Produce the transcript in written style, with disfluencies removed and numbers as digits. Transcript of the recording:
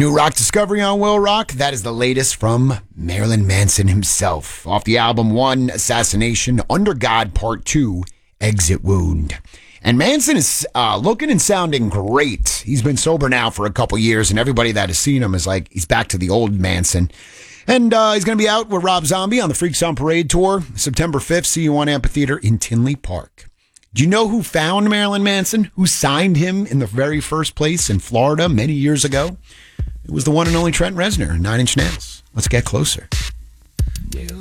New rock discovery on Will Rock. That is the latest from Marilyn Manson himself. Off the album One Assassination, Under God Part 2, Exit Wound. And Manson is looking and sounding great. He's been sober now for a couple years, and everybody that has seen him is like, he's back to the old Manson. And he's going to be out with Rob Zombie on the Freaks on Parade tour, September 5th, See You on Amphitheater in Tinley Park. Do you know who found Marilyn Manson? Who signed him in the very first place in Florida many years ago? It was the one and only Trent Reznor, 9 Inch Nails. Let's get closer. You